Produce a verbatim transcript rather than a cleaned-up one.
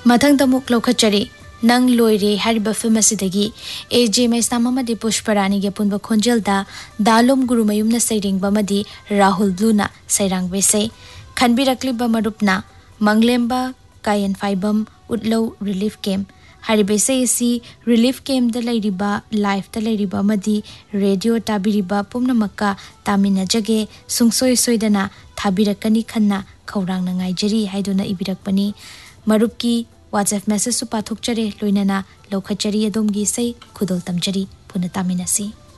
मथंग तमुक लौखचरी नंग लोइरे हरिबा फिल्म असिदगी एजे मैसाममदि पुष्परानी गे पुनबा खोंजेलदा दालुम गुरुमयुमना सैरिंगबमदि राहुल ब्लूना सैरांगबेसे खनबिरक्लिबा मरुपना मंगलेम्बा कायन फाइबम उटलौ relief camp हरिबेसे इसी relief camp the लैरिबा life the लैरिबा मदि रेडियो ताबिरिबा पुमनमक्का तामिना जगे सुंगसोय सोयदना थाबिरकनी Khanna खौरांग नंगाइजरी हाइदुना इबिरकपनी मरुपकी WhatsApp message su pathokchare loinana lokachari adomgi sei khudol tamjari puna taminasi।